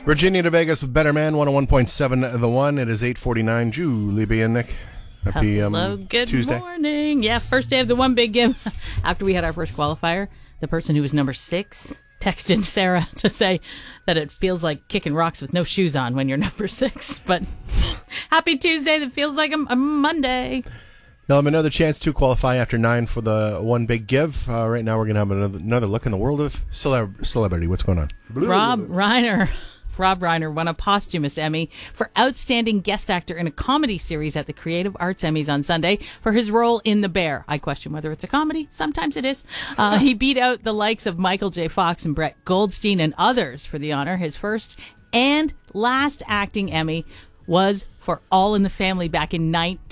Virginia to Vegas with Better Man, 101.7 The One. It is 8:49. Julie B. and Nick. Happy Hello, good Tuesday. morning. Yeah, first day of the One Big Give. After we had our first qualifier, the person who was number 6 texted Sarah to say that it feels like kicking rocks with no shoes on when you're number 6. But happy Tuesday. That feels like a Monday. You'll have another chance to qualify after 9 for the One Big Give. Right now we're going to have another look in the world of celebrity. What's going on? Rob Reiner won a posthumous Emmy for Outstanding Guest Actor in a Comedy Series at the Creative Arts Emmys on Sunday for his role in The Bear. I question whether it's a comedy. Sometimes it is. He beat out the likes of Michael J. Fox and Brett Goldstein and others for the honor. His first and last acting Emmy was for All in the Family back in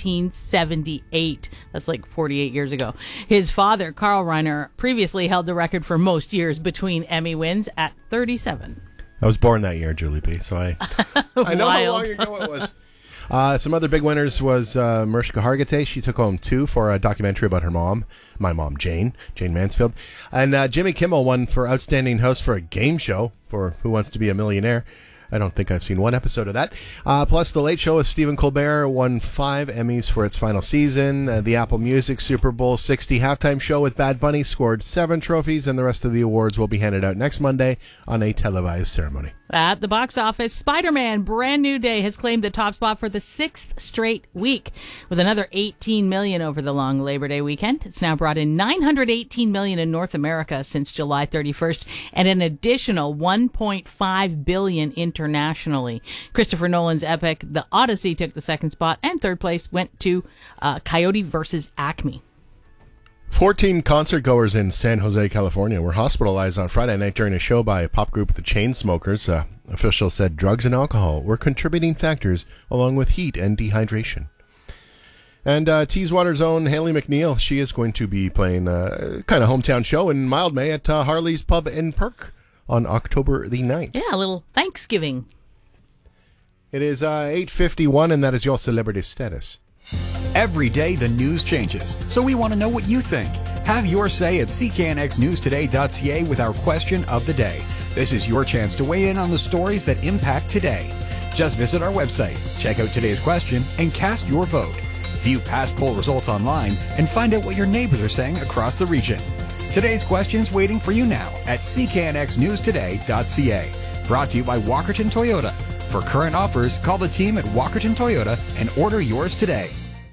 1978. That's like 48 years ago. His father, Carl Reiner, previously held the record for most years between Emmy wins at 37. I was born that year, Julie B., so I know how long ago it was. Some other big winners was Mariska Hargitay. She took home 2 for a documentary about her mom, my mom, Jane Mansfield. And Jimmy Kimmel won for Outstanding Host for a game show for Who Wants to Be a Millionaire. I don't think I've seen one episode of that. Plus, The Late Show with Stephen Colbert won 5 Emmys for its final season. The Apple Music Super Bowl 60 halftime show with Bad Bunny scored 7 trophies, and the rest of the awards will be handed out next Monday on a televised ceremony. At the box office, Spider-Man Brand New Day has claimed the top spot for the 6th straight week, with another $18 million over the long Labor Day weekend. It's now brought in $918 million in North America since July 31st, and an additional $1.5 billion internationally. Christopher Nolan's epic The Odyssey took the 2nd spot, and 3rd place went to Coyote vs. Acme. 14 concert-goers in San Jose, California were hospitalized on Friday night during a show by pop group The Chainsmokers. Officials said drugs and alcohol were contributing factors, along with heat and dehydration. And Teeswater's own Hayley McNeil, she is going to be playing a kind of hometown show in Mildmay at Harley's Pub and Perk on October the 9th. Yeah, a little Thanksgiving. It is 8:51, and that is your celebrity status. Every day the news changes, so we want to know what you think. Have your say at cknxnewstoday.ca with our question of the day. This is your chance to weigh in on the stories that impact today. Just visit our website, check out today's question, and cast your vote. View past poll results online and find out what your neighbors are saying across the region. Today's question's waiting for you now at cknxnewstoday.ca. Brought to you by Walkerton Toyota. For current offers, call the team at Walkerton Toyota and order yours today.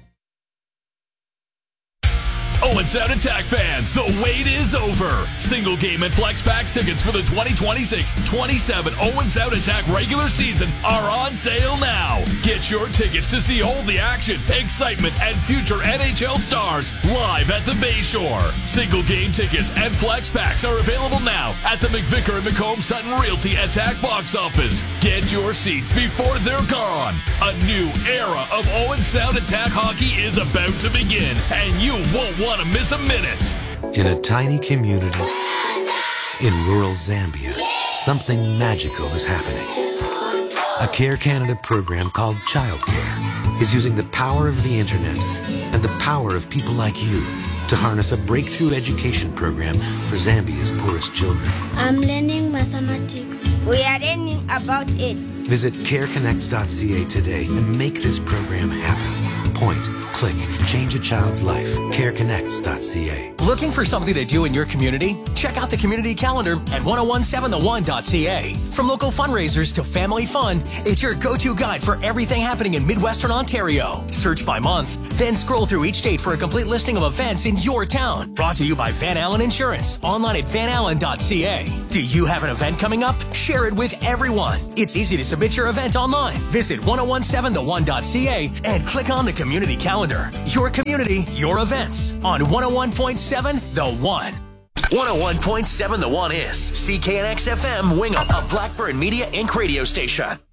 Owen Sound Attack fans, the wait is over. Single game and flex packs tickets for the 2026-27 Owen Sound Attack regular season are on sale now. Get your tickets to see all the action, excitement, and future NHL stars live at the Bayshore. Single game tickets and flex packs are available now at the McVicker and McComb Sutton Realty Attack box office. Get your seats before they're gone. A new era of Owen Sound Attack hockey is about to begin, and you won't want to miss a minute. In a tiny community in rural Zambia, something magical is happening. A Care Canada program called Child Care is using the power of the internet and the power of people like you to harness a breakthrough education program for Zambia's poorest children. I'm learning mathematics. We are learning about it. Visit careconnects.ca today and make this program happen. Point, click, change a child's life. careconnects.ca. Looking for something to do in your community? Check out the community calendar at 1017thone.ca. From local fundraisers to family fun, it's your go-to guide for everything happening in Midwestern Ontario. Search by month, then scroll through each date for a complete listing of events in your town. Brought to you by Van Allen Insurance, online at vanallen.ca. Do you have an event coming up? Share it with everyone. It's easy to submit your event online. Visit 1017thone.ca and click on the community calendar. Your community, your events on 101.7 The One. 101.7 The One is CKNX FM Wingham, a Blackbird Media Inc. radio station.